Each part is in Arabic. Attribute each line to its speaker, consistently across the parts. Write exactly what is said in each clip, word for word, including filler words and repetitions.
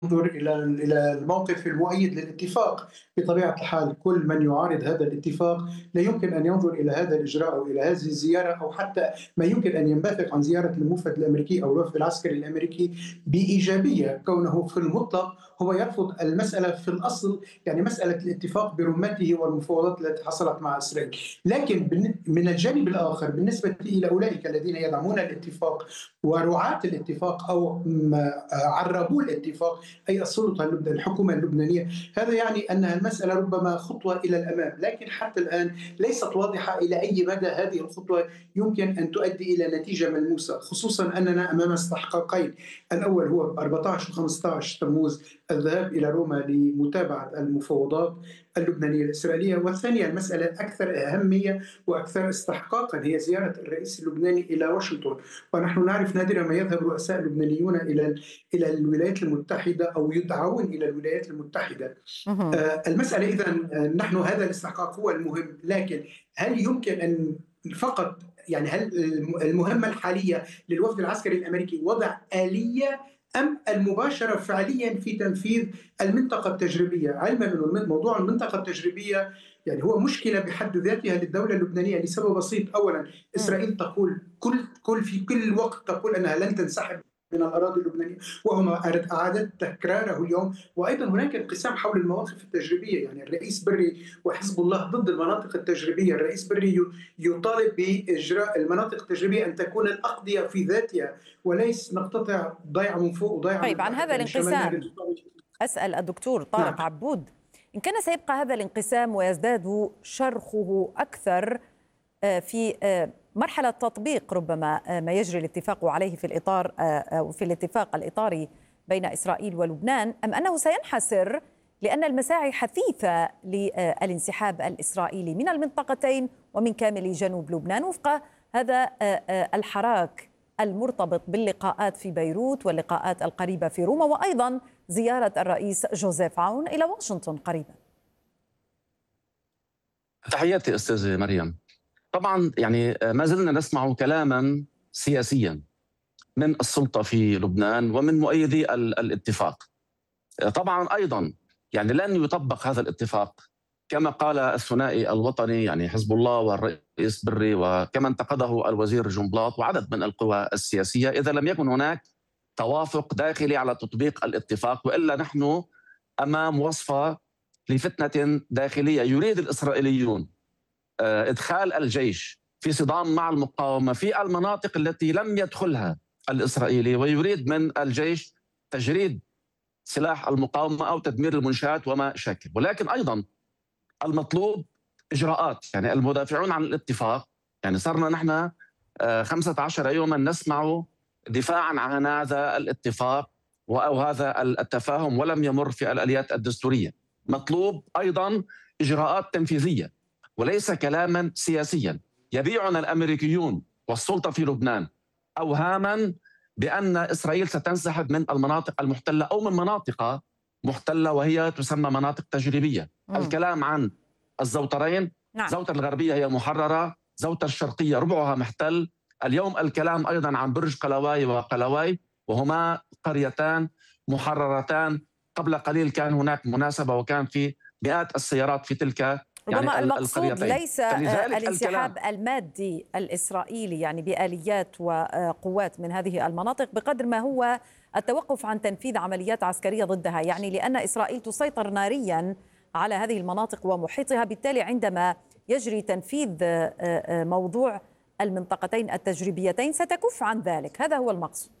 Speaker 1: ينظر إلى إلى الموقف المؤيد للاتفاق. بطبيعة الحال كل من يعارض هذا الاتفاق لا يمكن أن ينظر إلى هذا الإجراء أو إلى هذه الزيارة أو حتى ما يمكن أن ينبثق عن زيارة الموفد الأمريكي أو الوفد العسكري الأمريكي بإيجابية، كونه في المطلق هو يرفض المسألة في الأصل، يعني مسألة الاتفاق برمته والمفاوضات التي حصلت مع إسرائيل. لكن من الجانب الآخر بالنسبة إلى أولئك الذين يدعمون الاتفاق ورعاة الاتفاق أو عربوا الاتفاق، أي السلطة اللبنانية الحكومة اللبنانية، هذا يعني أن المسألة ربما خطوة إلى الأمام، لكن حتى الآن ليست واضحة إلى أي مدى هذه الخطوة يمكن أن تؤدي إلى نتيجة ملموسة، خصوصا أننا أمام استحقاقين. الأول هو أربعة عشر وخمسة عشر تموز الذهاب إلى روما لمتابعة المفاوضات اللبنانية الإسرائيلية، والثانية المسألة الأكثر أهمية وأكثر استحقاقا هي زيارة الرئيس اللبناني إلى واشنطن. ونحن نعرف نادرا ما يذهب رؤساء لبنانيون إلى إلى الولايات المتحدة أو يدعون إلى الولايات المتحدة.
Speaker 2: مهم.
Speaker 1: آه، المسألة إذن نحن هذا الاستحقاق هو المهم، لكن هل يمكن أن فقط يعني هل المهمة الحالية للوفد العسكري الأمريكي وضع آلية أم المباشرة فعليا في تنفيذ المنطقة التجريبية؟ علما أن موضوع المنطقة التجريبية يعني هو مشكلة بحد ذاتها للدولة اللبنانية لسبب بسيط. أولا
Speaker 2: مم.
Speaker 1: إسرائيل تقول كل كل في كل وقت تقول أنها لن تنسحب من الأراضي اللبنانية، وهم أعادت تكراره اليوم. وأيضا هناك انقسام حول المواقف التجريبية، يعني الرئيس بري وحزب الله ضد المناطق التجريبية. الرئيس بري يطالب بإجراء المناطق التجريبية أن تكون الأقضية في ذاتها وليس نقتطع ضيعة من فوق وضيعة
Speaker 2: طيب،
Speaker 1: من
Speaker 2: عن
Speaker 1: تحت،
Speaker 2: هذا
Speaker 1: يعني شمال نهر
Speaker 2: الانقسام
Speaker 1: الجوف.
Speaker 2: أسأل الدكتور
Speaker 1: نعم.
Speaker 2: طارق عبود، إن كان سيبقى هذا الانقسام ويزداد شرخه أكثر آه، في آه، مرحلة تطبيق ربما آه، ما يجري الاتفاق عليه في الإطار آه، في الاتفاق الإطاري بين إسرائيل ولبنان، أم أنه سينحسر لأن المساعي حثيثة للانسحاب الإسرائيلي من المنطقتين ومن كامل جنوب لبنان وفق هذا آه، آه، الحراك المرتبط باللقاءات في بيروت واللقاءات القريبة في روما، وأيضا زيارة الرئيس جوزيف عون إلى واشنطن قريبا؟
Speaker 3: تحياتي أستاذة مريم. طبعا يعني ما زلنا نسمع كلاما سياسيا من السلطة في لبنان ومن مؤيدي ال- الاتفاق. طبعا أيضا يعني لن يطبق هذا الاتفاق كما قال الثنائي الوطني، يعني حزب الله والرئيس بري، وكما انتقده الوزير جنبلاط وعدد من القوى السياسية، إذا لم يكن هناك توافق داخلي على تطبيق الاتفاق، وإلا نحن أمام وصفة لفتنة داخلية. يريد الإسرائيليون إدخال الجيش في صدام مع المقاومة في المناطق التي لم يدخلها الإسرائيلي، ويريد من الجيش تجريد سلاح المقاومة أو تدمير المنشآت وما شاكل. ولكن أيضا المطلوب إجراءات. يعني المدافعون عن الاتفاق، يعني صرنا نحن خمسة عشر يوما نسمع دفاعا عن هذا الاتفاق أو هذا التفاهم ولم يمر في الآليات الدستورية. مطلوب أيضا إجراءات تنفيذية وليس كلاما سياسيا. يبيعنا الأمريكيون والسلطة في لبنان أوهاما بأن إسرائيل ستنسحب من المناطق المحتلة أو من مناطق محتلة وهي تسمى مناطق تجريبية. مم. الكلام عن الزوترين، نعم. زوتر الغربية هي محررة، زوتر الشرقية ربعها محتل. اليوم الكلام أيضا عن برج قلواي وقلواي، وهما قريتان محررتان. قبل قليل كان هناك مناسبة وكان في مئات السيارات في تلك
Speaker 2: ربما
Speaker 3: يعني
Speaker 2: المقصود
Speaker 3: القريتين.
Speaker 2: ليس الانسحاب المادي الإسرائيلي يعني بآليات وقوات من هذه المناطق بقدر ما هو التوقف عن تنفيذ عمليات عسكرية ضدها، يعني لأن إسرائيل تسيطر ناريا على هذه المناطق ومحيطها، بالتالي عندما يجري تنفيذ موضوع المنطقتين التجريبيتين ستكف عن ذلك. هذا هو المقصود.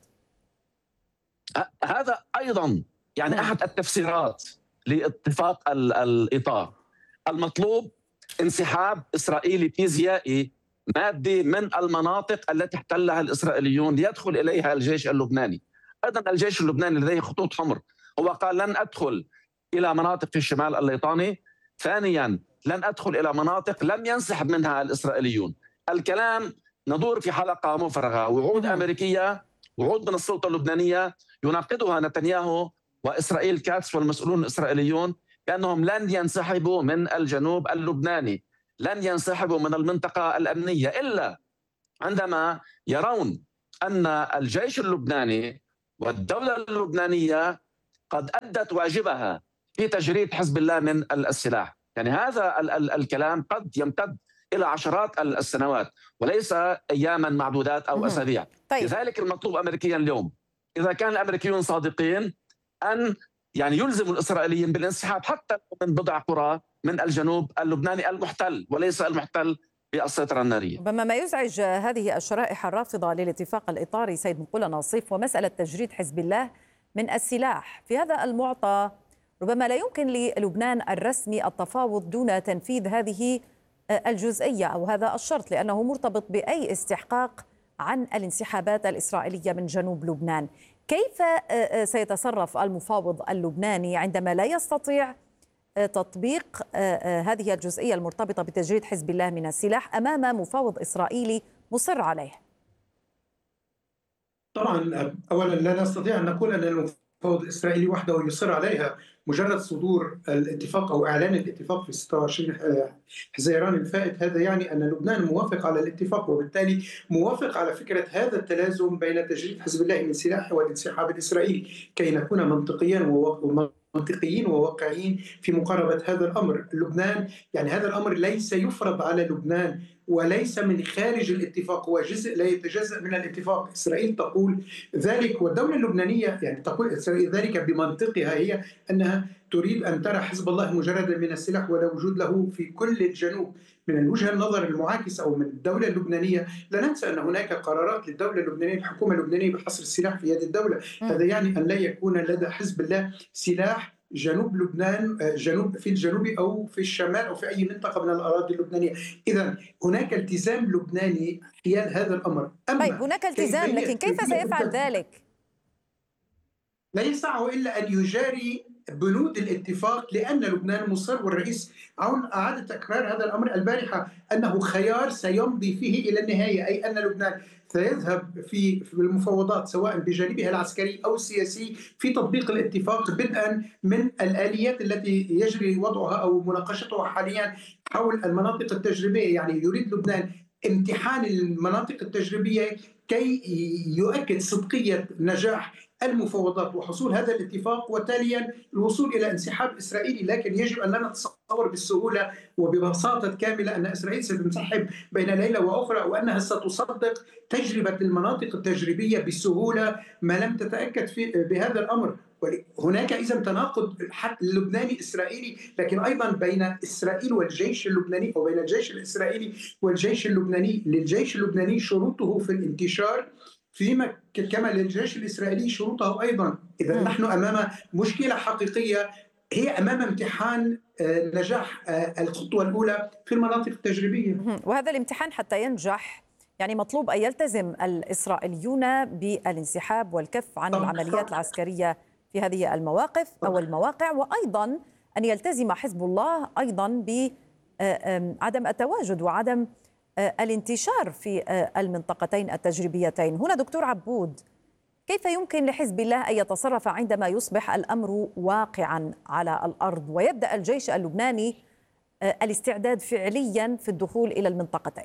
Speaker 3: هذا أيضا يعني أحد التفسيرات لاتفاق الإطار. المطلوب انسحاب إسرائيلي فيزيائي مادي من المناطق التي احتلها الإسرائيليون ليدخل إليها الجيش اللبناني. أيضا الجيش اللبناني لديه خطوط حمر، هو قال لن أدخل إلى مناطق في الشمال الليطاني. ثانيا لن أدخل إلى مناطق لم ينسحب منها الإسرائيليون. الكلام ندور في حلقة مفرغة. وعود أمريكية، وعود من السلطة اللبنانية يناقضها نتنياهو وإسرائيل كاتس والمسؤولون الإسرائيليون بأنهم لن ينسحبوا من الجنوب اللبناني، لن ينسحبوا من المنطقة الأمنية إلا عندما يرون أن الجيش اللبناني والدولة اللبنانية قد أدت واجبها في تجريد حزب الله من السلاح. يعني هذا ال ال الكلام قد يمتد إلى عشرات السنوات وليس أياما معدودات أو أسابيع.
Speaker 2: طيب.
Speaker 3: لذلك المطلوب أمريكيا اليوم إذا كان الأمريكيون صادقين أن يعني يلزموا الإسرائيليين بالانسحاب حتى من بضع قرى من الجنوب اللبناني المحتل وليس المحتل بالسيطرة النارية.
Speaker 2: ربما ما يزعج هذه الشرائح الرافضة للاتفاق الإطاري سيد مقولة ناصيف ومسألة تجريد حزب الله من السلاح. في هذا المعطى ربما لا يمكن للبنان الرسمي التفاوض دون تنفيذ هذه الجزئية أو هذا الشرط لأنه مرتبط بأي استحقاق عن الانسحابات الإسرائيلية من جنوب لبنان. كيف سيتصرف المفاوض اللبناني عندما لا يستطيع تطبيق هذه الجزئية المرتبطة بتجريد حزب الله من السلاح أمام مفاوض إسرائيلي مصر عليه؟
Speaker 1: طبعا أولا لا نستطيع أن نقول أن المفاوض الإسرائيلي وحده يصر عليها. مجرد صدور الاتفاق أو إعلان الاتفاق في ستة وعشرين حزيران الفائت هذا يعني أن لبنان موافق على الاتفاق وبالتالي موافق على فكرة هذا التلازم بين تجريد حزب الله من سلاحه والانسحاب الإسرائيلي كي نكون منطقيا منطقيين وواقعيين في مقاربة هذا الأمر. لبنان يعني هذا الأمر ليس يفرض على لبنان وليس من خارج الاتفاق، هو جزء لا يتجزأ من الاتفاق. إسرائيل تقول ذلك والدولة اللبنانية يعني تقول إسرائيل ذلك بمنطقها هي أنها تريد أن ترى حزب الله مجردا من السلاح ولا وجود له في كل الجنوب. من الوجهة النظر المعاكسة أو من الدولة اللبنانية لا ننسى أن هناك قرارات للدولة اللبنانية الحكومة اللبنانية بحصر السلاح في يد الدولة. هذا يعني أن لا يكون لدى حزب الله سلاح جنوب لبنان جنوب في الجنوب أو في الشمال أو في أي منطقة من الأراضي اللبنانية. إذا هناك التزام لبناني حيال هذا الأمر.
Speaker 2: أما طيب هناك التزام لكن كيف سيفعل ذلك؟
Speaker 1: لا يسعه إلا أن يجاري بنود الاتفاق لأن لبنان مصر والرئيس عون أعاد تكرار هذا الأمر البارحة أنه خيار سيمضي فيه إلى النهاية، أي أن لبنان سيذهب في المفاوضات سواء بجانبها العسكري أو السياسي في تطبيق الاتفاق بدءا من الآليات التي يجري وضعها أو مناقشتها حاليا حول المناطق التجريبية. يعني يريد لبنان امتحان المناطق التجريبية كي يؤكد صدقية نجاح المفاوضات وحصول هذا الاتفاق وتاليا الوصول إلى انسحاب إسرائيلي. لكن يجب أن لا نتصور بالسهولة وببساطة كاملة أن إسرائيل ستنسحب بين ليلة وأخرى وأنها ستصدق تجربة المناطق التجريبية بسهولة ما لم تتأكد في بهذا الأمر. هناك إذا تناقض اللبناني إسرائيلي لكن أيضا بين إسرائيل والجيش اللبناني أو بين الجيش الإسرائيلي والجيش اللبناني. للجيش اللبناني شروطه في الانتشار فيما كما للجيش الإسرائيلي شروطه أيضا. إذا نحن أمام مشكلة حقيقية هي أمام امتحان نجاح الخطوة الأولى في المناطق التجريبية.
Speaker 2: وهذا الامتحان حتى ينجح يعني مطلوب أن يلتزم الإسرائيليون بالانسحاب والكف عن العمليات العسكرية في هذه المواقف أو المواقع، وأيضا أن يلتزم حزب الله أيضا بعدم التواجد وعدم الانتشار في المنطقتين التجريبيتين. هنا دكتور عبود، كيف يمكن لحزب الله أن يتصرف عندما يصبح الأمر واقعا على الأرض ويبدأ الجيش اللبناني الاستعداد فعليا في الدخول إلى المنطقتين؟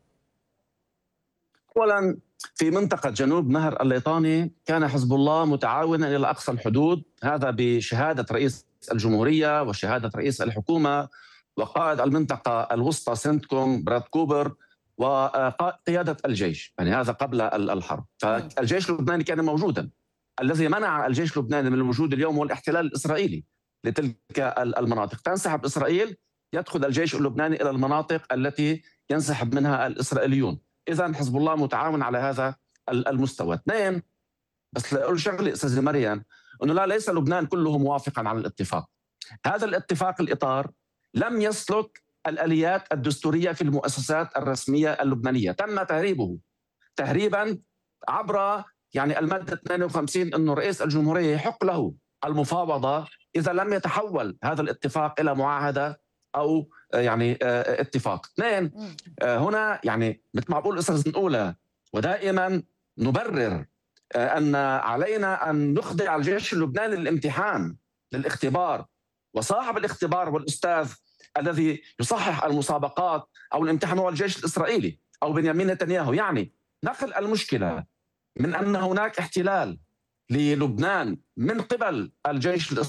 Speaker 3: أولا في منطقة جنوب نهر الليطاني كان حزب الله متعاونا إلى أقصى الحدود، هذا بشهادة رئيس الجمهورية وشهادة رئيس الحكومة وقائد المنطقة الوسطى سنتكوم براد كوبر وقيادة الجيش، يعني هذا قبل الحرب. فالجيش اللبناني كان موجودا. الذي منع الجيش اللبناني من الوجود اليوم هو الاحتلال الإسرائيلي لتلك المناطق. تنسحب إسرائيل يدخل الجيش اللبناني إلى المناطق التي ينسحب منها الإسرائيليون. إذن حزب الله متعاون على هذا المستوى. اثنين، بس لأقول شغلة أستاذة مريم، أنه لا ليس لبنان كله موافقا على الاتفاق. هذا الاتفاق الإطار لم يسلك الآليات الدستورية في المؤسسات الرسمية اللبنانية، تم تهريبه تهريبا عبر يعني المادة اثنين وخمسين أنه رئيس الجمهورية يحق له المفاوضة إذا لم يتحول هذا الاتفاق إلى معاهدة أو يعني اتفاق. اثنين، هنا يعني مثل ما بقول أستاذ نقولها ودائما نبرر أن علينا أن نخضع الجيش اللبناني للامتحان للاختبار، وصاحب الاختبار والأستاذ الذي يصحح المسابقات أو الامتحان هو الجيش الإسرائيلي أو بنيامين نتنياهو. يعني نقل المشكلة من أن هناك احتلال للبنان من قبل الجيش